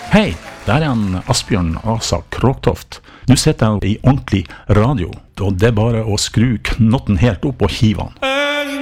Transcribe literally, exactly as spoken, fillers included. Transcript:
Hei, der er han Asbjørn Asa Kråktoft. Nå sitter jeg i ordentlig radio, og det er bare å skru knotten helt opp og hive han.